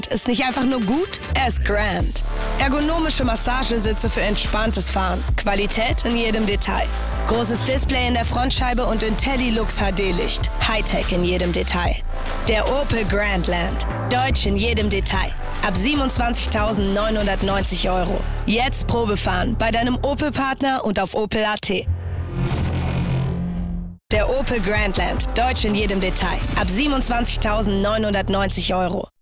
ist nicht einfach nur gut, er ist grand. Ergonomische Massagesitze für entspanntes Fahren. Qualität in jedem Detail. Großes Display in der Frontscheibe und IntelliLux HD-Licht. Hightech in jedem Detail. Der Opel Grandland. Deutsch in jedem Detail. Ab 27.990 €. Jetzt Probefahren bei deinem Opel-Partner und auf Opel.at. Der Opel Grandland. Deutsch in jedem Detail. Ab 27.990 €.